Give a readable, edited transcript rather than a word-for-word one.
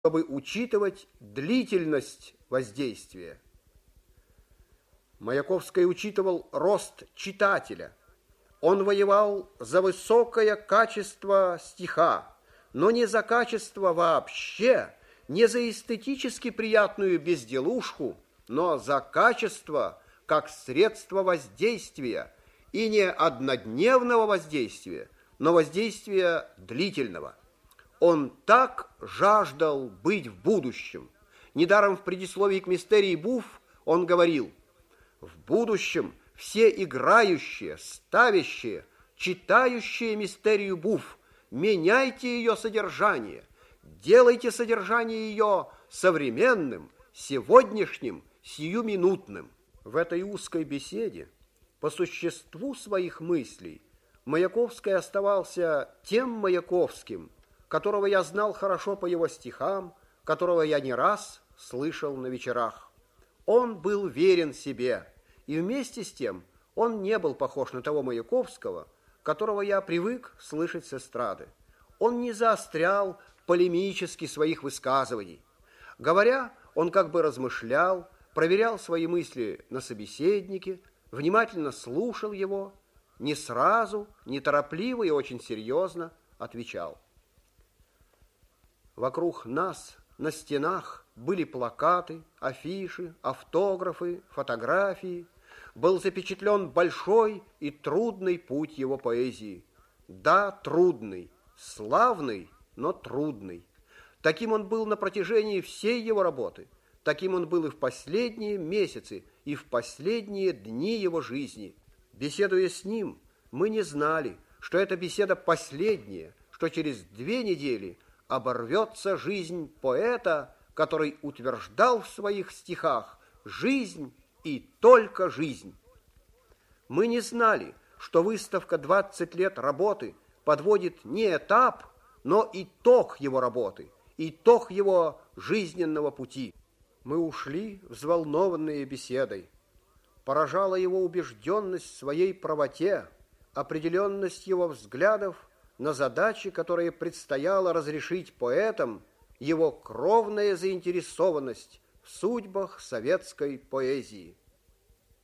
чтобы учитывать длительность воздействия. Маяковский учитывал рост читателя. Он воевал за высокое качество стиха, но не за качество вообще, не за эстетически приятную безделушку, но за качество как средство воздействия, и не однодневного воздействия, но воздействия длительного. Он так жаждал быть в будущем. Недаром в предисловии к «Мистерии Буфф» он говорил: «В будущем все играющие, ставящие, читающие «Мистерию Буфф», меняйте ее содержание, делайте содержание ее современным, сегодняшним, сиюминутным». В этой узкой беседе по существу своих мыслей Маяковский оставался тем Маяковским, которого я знал хорошо по его стихам, которого я не раз слышал на вечерах. Он был верен себе, и вместе с тем он не был похож на того Маяковского, которого я привык слышать с эстрады. Он не заострял полемически своих высказываний. Говоря, он как бы размышлял, проверял свои мысли на собеседнике, внимательно слушал его, не сразу, неторопливо и очень серьезно отвечал. Вокруг нас на стенах были плакаты, афиши, автографы, фотографии. Был запечатлен большой и трудный путь его поэзии. Да, трудный, славный, но трудный. Таким он был на протяжении всей его работы. Таким он был и в последние месяцы, и в последние дни его жизни. Беседуя с ним, мы не знали, что эта беседа последняя, что через 2 недели оборвется жизнь поэта, который утверждал в своих стихах «жизнь и только жизнь». Мы не знали, что выставка «20 лет работы» подводит не этап, но итог его работы, итог его жизненного пути. Мы ушли, взволнованные беседой. Поражала его убежденность в своей правоте, определенность его взглядов на задачи, которые предстояло разрешить поэтам, его кровная заинтересованность в судьбах советской поэзии.